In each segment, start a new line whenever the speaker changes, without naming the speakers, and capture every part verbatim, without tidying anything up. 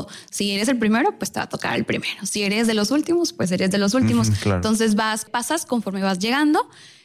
Si eres el primero, pues te va a tocar el primero. Si eres de los últimos, pues eres de los últimos.
Uh-huh, claro.
Entonces vas, pasas conforme vas llegando.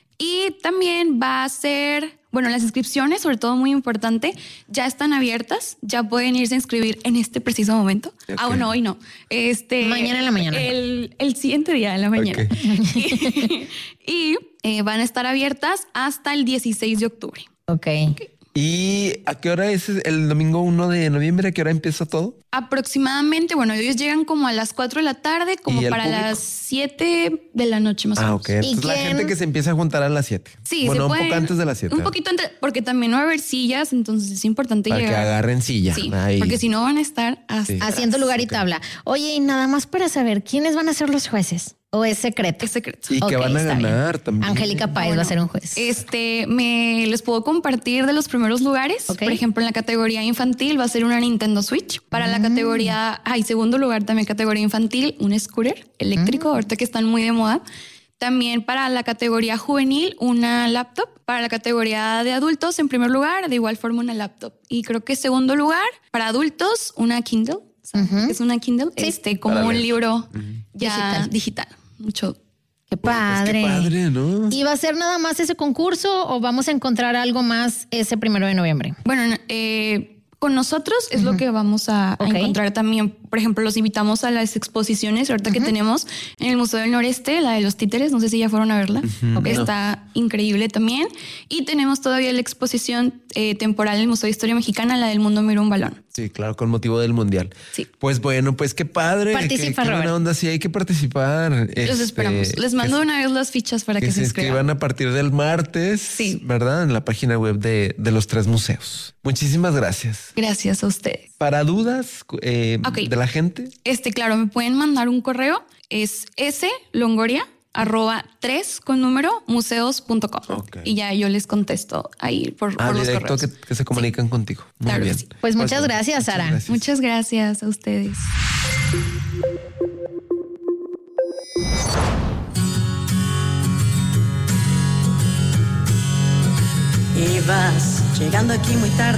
Y también va a ser, bueno, las inscripciones, sobre todo muy importante, ya están abiertas, ya pueden irse a inscribir en este preciso momento. Okay. Ah, bueno, hoy no. Este,
mañana en la mañana.
El, el siguiente día de la mañana. Okay. y y eh, van a estar abiertas hasta el dieciséis de octubre.
Ok. okay.
¿Y a qué hora es el domingo uno de noviembre? ¿A qué hora empieza todo?
Aproximadamente, bueno, ellos llegan como a las cuatro de la tarde, como para público? Las siete de la noche más o menos.
Ah, ok. Entonces la gente que se empieza a juntar a las siete.
Sí,
bueno,
se puede,
un poco antes de las siete.
Un poquito antes, porque también no va a haber sillas, entonces es importante
para
llegar.
Para que agarren silla.
Sí,
ahí.
porque si no van a estar
sí. haciendo lugar y okay. tabla. Oye, y nada más para saber, ¿quiénes van a ser los jueces? ¿O es secreto?
Es secreto.
Y okay, que van a ganar
bien.
también.
Angélica Páez bueno, va a ser un juez.
Este, me les puedo compartir de los primeros lugares. Okay. Por ejemplo, en la categoría infantil va a ser una Nintendo Switch. Para mm. la categoría, hay segundo lugar también categoría infantil, un scooter eléctrico, mm. ahorita que están muy de moda. También para la categoría juvenil, una laptop. Para la categoría de adultos, en primer lugar, de igual forma una laptop. Y creo que segundo lugar, para adultos, una Kindle. Uh-huh. Es una Kindle, sí. este, como para un leer. libro uh-huh. ya digital. digital. Mucho.
Qué padre.
Pues qué padre, ¿no?
¿Y va a ser nada más ese concurso o vamos a encontrar algo más ese primero de noviembre?
Bueno, eh, con nosotros es uh-huh. lo que vamos a, okay. a encontrar también. Por ejemplo, los invitamos a las exposiciones ahorita uh-huh. que tenemos en el Museo del Noreste, la de los títeres. No sé si ya fueron a verla. Uh-huh. Okay. Está no. increíble también. Y tenemos todavía la exposición eh, temporal en el Museo de Historia Mexicana, la del Mundo Mira un Balón.
Sí, claro, con motivo del Mundial.
Sí.
Pues bueno, pues qué padre.
Participa,
qué, qué
Robert.
buena onda, sí, hay que participar.
Los
este,
esperamos. Les mando una vez las fichas para que,
que
se inscriban.
inscriban a partir del martes,
sí.
¿verdad? En la página web de, de los tres museos. Muchísimas gracias.
Gracias a ustedes.
Para dudas eh, okay. de la gente.
Este, claro, me pueden mandar un correo. Es slongoria arroba tres con número museos punto com. Okay. Y ya yo les contesto ahí por,
ah,
por los
directo
correos.
Que, que se comunican sí. contigo. Muy
claro
bien.
Sí.
Pues muchas pues, gracias, Sara.
Muchas,
muchas gracias a ustedes.
Y vas llegando aquí muy tarde.